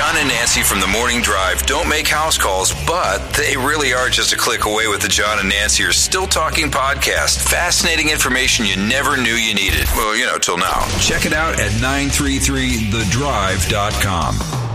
John and Nancy from the Morning Drive don't make house calls, but they really are just a click away with the John and Nancy Are Still Talking podcast. Fascinating information you never knew you needed. Well, till now. Check it out at 933thedrive.com.